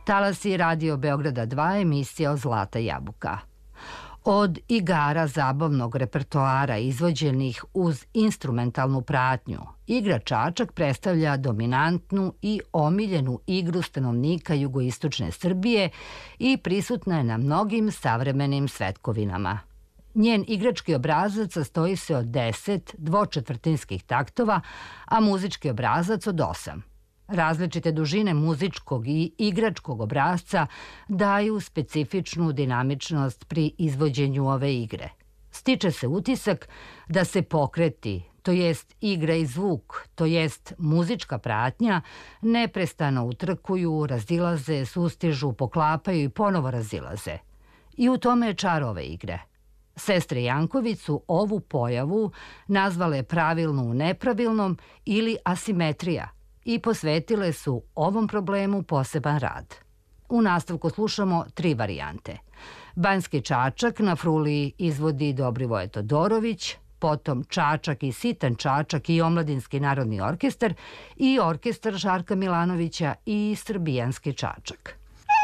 Talasi Radio Beograda 2, emisija Zlata jabuka. Od igara zabavnog repertoara izvođenih uz instrumentalnu pratnju, igra čačak predstavlja dominantnu i omiljenu igru stanovnika jugoistočne Srbije i prisutna je na mnogim savremenim svetkovinama. Njen igrački obrazac sastoji se od 10 dvočetvrtinskih taktova, a muzički obrazac od 8. Različite dužine muzičkog i igračkog obrazca daju specifičnu dinamičnost pri izvođenju ove igre. Stiče se utisak da se pokreti, to jest igra i zvuk, to jest muzička pratnja, neprestano utrkuju, razilaze, sustižu, poklapaju i ponovo razilaze. I u tome je čar ove igre. Sestre Janković su ovu pojavu nazvale pravilno u nepravilnom ili asimetrija i posvetile su ovom problemu poseban rad. U nastavku slušamo 3 varijante. Banjski čačak na fruli izvodi Dobrivoje Todorović, potom Čačak i Sitan čačak i Omladinski narodni orkestar i orkestar Žarka Milanovića i Srbijanski čačak.